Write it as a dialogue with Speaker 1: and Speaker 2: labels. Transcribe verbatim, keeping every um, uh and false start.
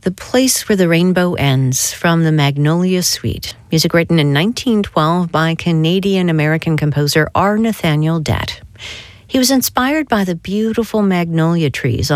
Speaker 1: The Place Where the Rainbow Ends from the Magnolia Suite. Music written in nineteen twelve by Canadian-American composer R. Nathaniel Dett. He was inspired by the beautiful magnolia trees